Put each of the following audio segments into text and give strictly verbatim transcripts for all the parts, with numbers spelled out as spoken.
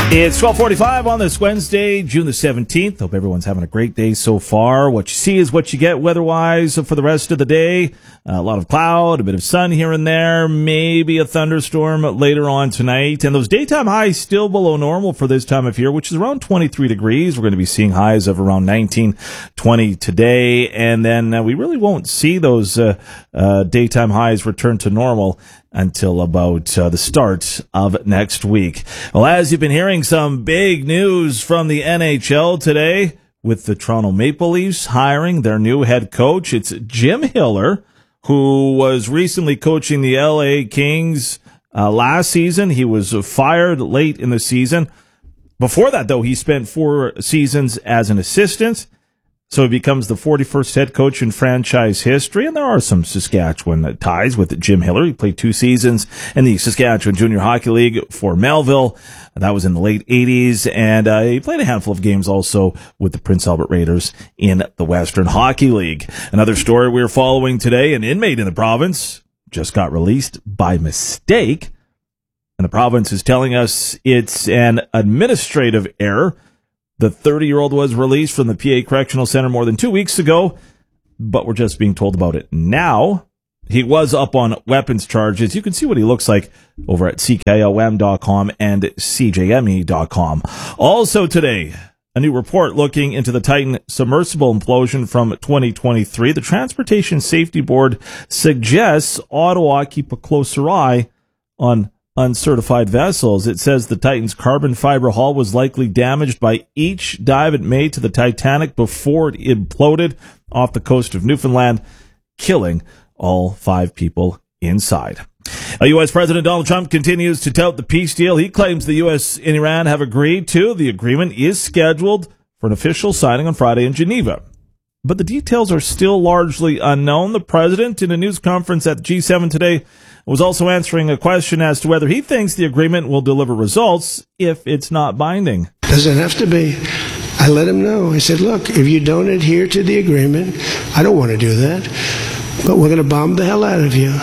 It's twelve forty-five on this Wednesday, June the seventeenth. Hope everyone's having a great day so far. What you see is what you get weather-wise for the rest of the day. A lot of cloud, a bit of sun here and there, maybe a thunderstorm later on tonight. And those daytime highs still below normal for this time of year, which is around twenty-three degrees. We're going to be seeing highs of around nineteen, twenty today. And then uh, we really won't see those uh, uh, daytime highs return to normal until about uh, the start of next week. Well, as you've been hearing, some big news from the N H L today with the Toronto Maple Leafs hiring their new head coach. It's Jim Hiller, who was recently coaching the L A Kings uh, last season. He was fired late in the season. Before that, though, he spent four seasons as an assistant. So he becomes the forty-first head coach in franchise history, and there are some Saskatchewan ties with Jim Hiller. He played two seasons in the Saskatchewan Junior Hockey League for Melville. That was in the late eighties, and uh, he played a handful of games also with the Prince Albert Raiders in the Western Hockey League. Another story we're following today, an inmate in the province just got released by mistake, and the province is telling us it's an administrative error. The thirty-year-old was released from the P A Correctional Center more than two weeks ago, but we're just being told about it now. He was up on weapons charges. You can see what he looks like over at C K O M dot com and C J M E dot com. Also today, a new report looking into the Titan submersible implosion from twenty twenty-three. The Transportation Safety Board suggests Ottawa keep a closer eye on uncertified vessels. It says the Titan's carbon fiber hull was likely damaged by each dive it made to the Titanic before it imploded off the coast of Newfoundland, killing all five people inside. U S President Donald Trump continues to tout the peace deal he claims the U S and Iran have agreed to. The agreement is scheduled for an official signing on Friday in Geneva, but the details are still largely unknown. The president, in a news conference at the G seven today, was also answering a question as to whether he thinks the agreement will deliver results if it's not binding. Doesn't have to be. I let him know. I said, look, if you don't adhere to the agreement, I don't want to do that, but we're going to bomb the hell out of you.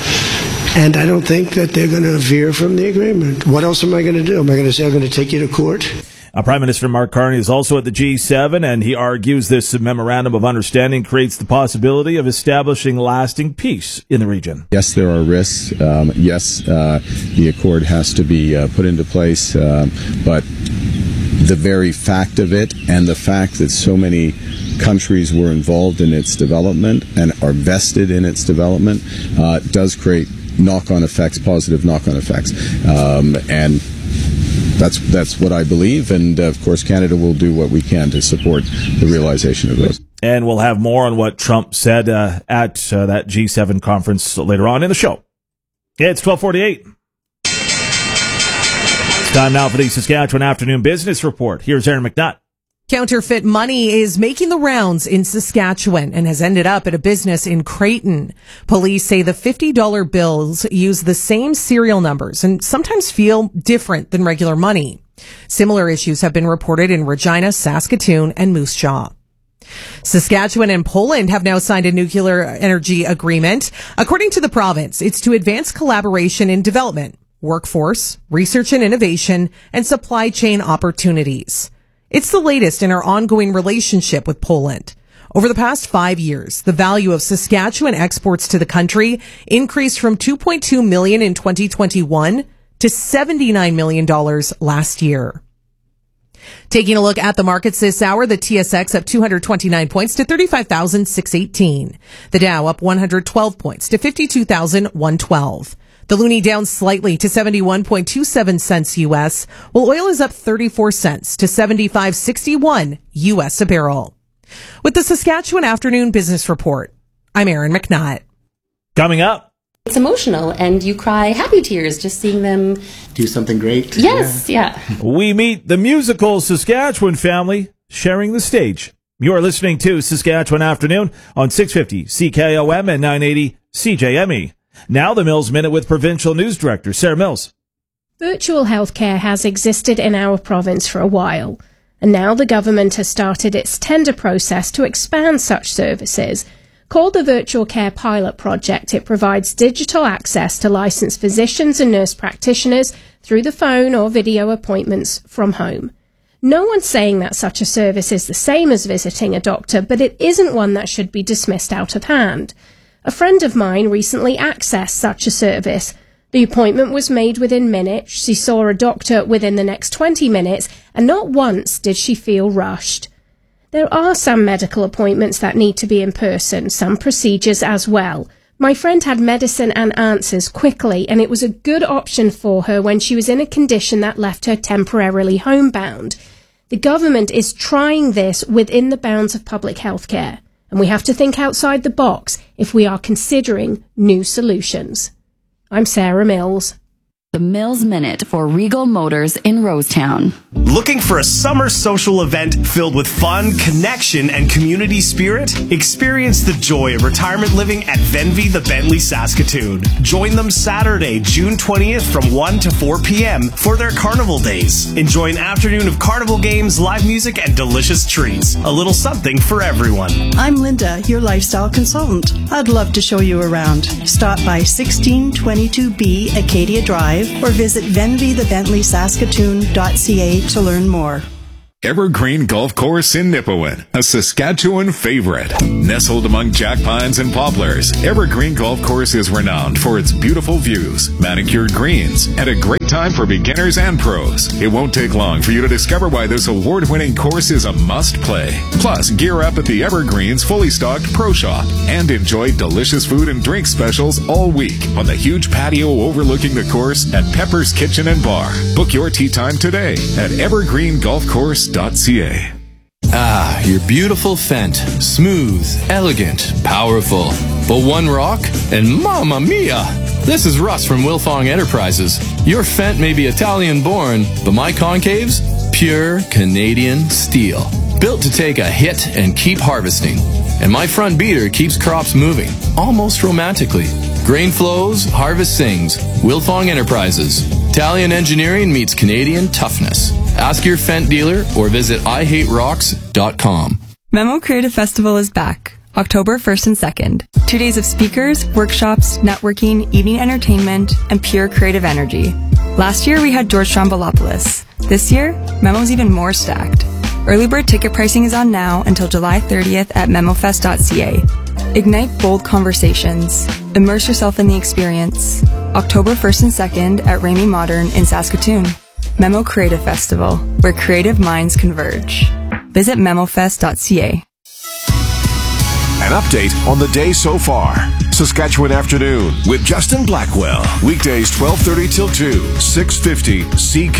And I don't think that they're going to veer from the agreement. What else am I going to do? Am I going to say I'm going to take you to court? Uh, Prime Minister Mark Carney is also at the G seven, and he argues this memorandum of understanding creates the possibility of establishing lasting peace in the region. Yes, there are risks. Um, yes, uh, the accord has to be uh, put into place, uh, but the very fact of it and the fact that so many countries were involved in its development and are vested in its development uh, does create knock-on effects, positive knock-on effects. Um, and That's that's what I believe, and uh, of course Canada will do what we can to support the realization of those. And we'll have more on what Trump said uh, at uh, that G seven conference later on in the show. Yeah, it's twelve forty-eight. It's time now for the Saskatchewan Afternoon Business Report. Here's Aaron McNutt. Counterfeit money is making the rounds in Saskatchewan and has ended up at a business in Creighton. Police say the fifty dollar bills use the same serial numbers and sometimes feel different than regular money. Similar issues have been reported in Regina, Saskatoon, and Moose Jaw. Saskatchewan and Poland have now signed a nuclear energy agreement. According to the province, it's to advance collaboration in development, workforce, research and innovation, and supply chain opportunities. It's the latest in our ongoing relationship with Poland. Over the past five years, the value of Saskatchewan exports to the country increased from two point two million dollars in twenty twenty-one to seventy-nine million dollars last year. Taking a look at the markets this hour, the T S X up two hundred twenty-nine points to thirty-five thousand six hundred eighteen. The Dow up one hundred twelve points to fifty-two thousand one hundred twelve. The loonie down slightly to seventy-one point two seven cents U S, while oil is up thirty-four cents to seventy-five sixty-one U S a barrel. With the Saskatchewan Afternoon Business Report, I'm Aaron McNutt. Coming up. It's emotional, and you cry happy tears just seeing them do something great. Yes, yeah. yeah. We meet the musical Saskatchewan family sharing the stage. You are listening to Saskatchewan Afternoon on six fifty C K O M and nine eighty C J M E. Now the Mills Minute with Provincial News Director Sarah Mills. Virtual healthcare has existed in our province for a while, and now the government has started its tender process to expand such services. Called the Virtual Care Pilot Project, it provides digital access to licensed physicians and nurse practitioners through the phone or video appointments from home. No one's saying that such a service is the same as visiting a doctor, but it isn't one that should be dismissed out of hand. A friend of mine recently accessed such a service. The appointment was made within minutes, she saw a doctor within the next twenty minutes, and not once did she feel rushed. There are some medical appointments that need to be in person, some procedures as well. My friend had medicine and answers quickly, and it was a good option for her when she was in a condition that left her temporarily homebound. The government is trying this within the bounds of public health care, and we have to think outside the box if we are considering new solutions. I'm Sarah Mills. The Mills Minute for Regal Motors in Rosetown. Looking for a summer social event filled with fun, connection, and community spirit? Experience the joy of retirement living at Venvy the Bentley Saskatoon. Join them Saturday, June twentieth from one to four p.m. for their carnival days. Enjoy an afternoon of carnival games, live music, and delicious treats. A little something for everyone. I'm Linda, your lifestyle consultant. I'd love to show you around. Stop by sixteen twenty-two B Acadia Drive or visit venvy the bentley saskatoon dot c a to learn more. Evergreen Golf Course in Nipawin, a Saskatchewan favorite. Nestled among jack pines and poplars, Evergreen Golf Course is renowned for its beautiful views, manicured greens, and a great time for beginners and pros. It won't take long for you to discover why this award-winning course is a must-play. Plus, gear up at the Evergreen's fully stocked Pro Shop and enjoy delicious food and drink specials all week on the huge patio overlooking the course at Pepper's Kitchen and Bar. Book your tee time today at evergreen golf course dot c a. Ah, your beautiful Fendt. Smooth, elegant, powerful. But one rock, and mamma mia! This is Russ from Wilfong Enterprises. Your Fendt may be Italian-born, but my concaves? Pure Canadian steel. Built to take a hit and keep harvesting. And my front beater keeps crops moving, almost romantically. Grain flows, harvest sings. Wilfong Enterprises. Italian engineering meets Canadian toughness. Ask your Fendt dealer or visit i hate rocks dot com. Memo Creative Festival is back, October first and second. Two days of speakers, workshops, networking, evening entertainment, and pure creative energy. Last year we had George Stroumboulopoulos. This year, Memo's even more stacked. Early bird ticket pricing is on now until July thirtieth at memo fest dot c a. Ignite bold conversations. Immerse yourself in the experience. October first and second at Ramey Modern in Saskatoon. Memo Creative Festival, where creative minds converge. Visit memo fest dot c a. An update on the day so far. Saskatchewan Afternoon with Justin Blackwell. Weekdays twelve thirty till two, six fifty C K.